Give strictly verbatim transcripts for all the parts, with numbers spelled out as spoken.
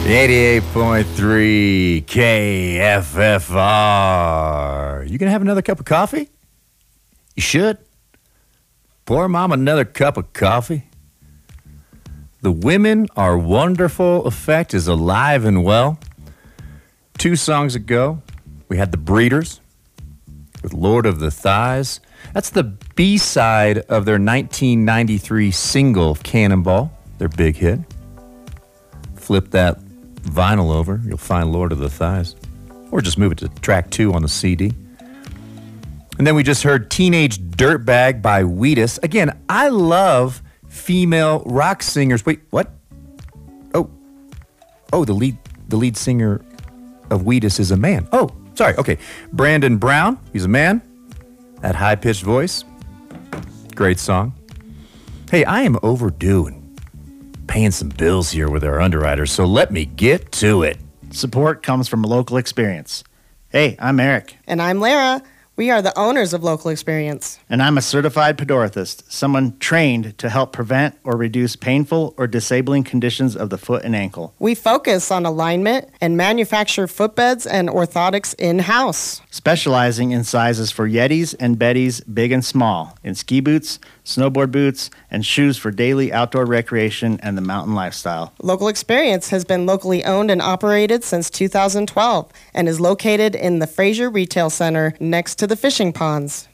eighty-eight point three K F F R. You gonna have another cup of coffee? You should. Pour Mom another cup of coffee. The Women Are Wonderful effect is alive and well. Two songs ago, we had The Breeders with Lord of the Thighs. That's the B-side of their nineteen ninety-three single, Cannonball, their big hit. Flip that vinyl over, you'll find Lord of the Thighs. Or just move it to track two on the C D. And then we just heard Teenage Dirtbag by Wheatus. Again, I love female rock singers. Wait, what? Oh, oh, the lead, the lead singer of Wheatus is a man. Oh, sorry. Okay, Brandon Brown. He's a man. That high-pitched voice. Great song. Hey, I am overdue and paying some bills here with our underwriters, so let me get to it. Support comes from local experience. Hey, I'm Eric. And I'm Lara. We are the owners of Local Experience. And I'm a certified podorthist, someone trained to help prevent or reduce painful or disabling conditions of the foot and ankle. We focus on alignment and manufacture footbeds and orthotics in-house. Specializing in sizes for Yetis and Bettys, big and small, in ski boots, snowboard boots, and shoes for daily outdoor recreation and the mountain lifestyle. Local Experience has been locally owned and operated since two thousand twelve and is located in the Fraser Retail Center next to the fishing ponds.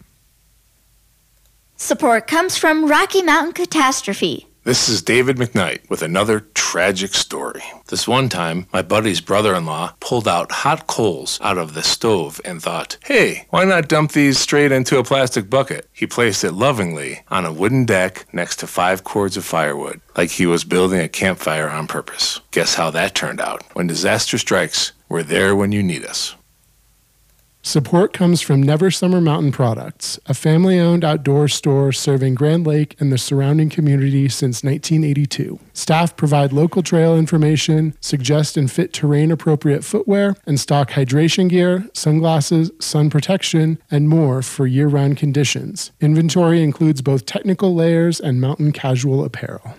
Support comes from Rocky Mountain Catastrophe. This is David McKnight with another tragic story. This one time, my buddy's brother-in-law pulled out hot coals out of the stove and thought, hey, why not dump these straight into a plastic bucket? He placed it lovingly on a wooden deck next to five cords of firewood, like he was building a campfire on purpose. Guess how that turned out? When disaster strikes, we're there when you need us. Support comes from Never Summer Mountain Products, a family-owned outdoor store serving Grand Lake and the surrounding community since nineteen eighty-two. Staff provide local trail information, suggest and fit terrain-appropriate footwear, and stock hydration gear, sunglasses, sun protection, and more for year-round conditions. Inventory includes both technical layers and mountain casual apparel.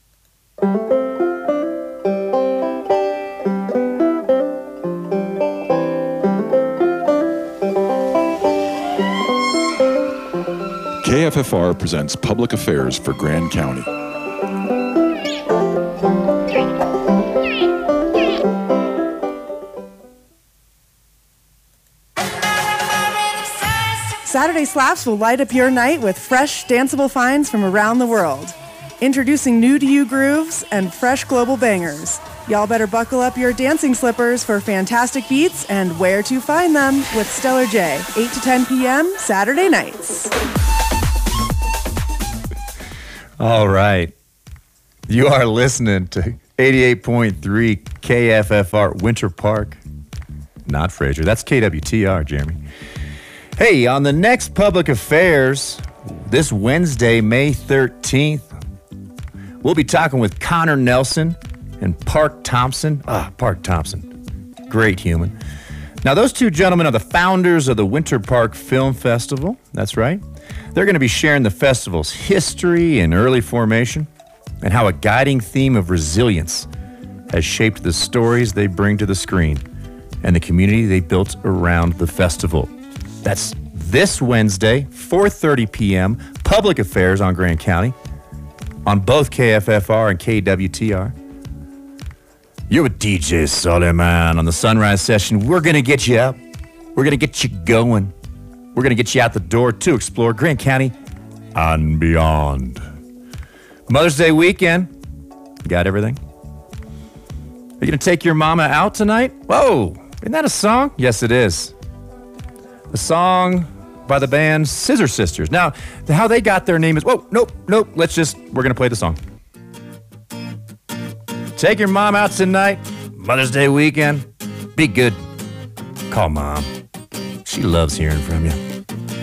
K F F R presents Public Affairs for Grand County. Saturday Slaps will light up your night with fresh, danceable finds from around the world. Introducing new-to-you grooves and fresh global bangers. Y'all better buckle up your dancing slippers for fantastic beats and where to find them with Stellar J, eight to ten p.m. Saturday nights. All right. You are listening to eighty-eight point three K F F R Winter Park. Not Fraser. That's K W T R, Jeremy. Hey, on the next Public Affairs, this Wednesday, May thirteenth, we'll be talking with Connor Nelson and Park Thompson. Ah, Park Thompson. Great human. Now, those two gentlemen are the founders of the Winter Park Film Festival. That's right. They're going to be sharing the festival's history and early formation and how a guiding theme of resilience has shaped the stories they bring to the screen and the community they built around the festival. That's this Wednesday, four thirty p.m., Public Affairs on Grand County, on both K F F R and K W T R. You're with D J Suleiman on the Sunrise Session. We're going to get you up. We're going to get you going. We're going to get you out the door to explore Grand County and beyond. Mother's Day weekend. You got everything? Are you going to take your mama out tonight? Whoa, isn't that a song? Yes, it is. A song by the band Scissor Sisters. Now, how they got their name is, whoa, nope, nope. Let's just, we're going to play the song. Take your mom out tonight. Mother's Day weekend. Be good. Call mom. She loves hearing from you.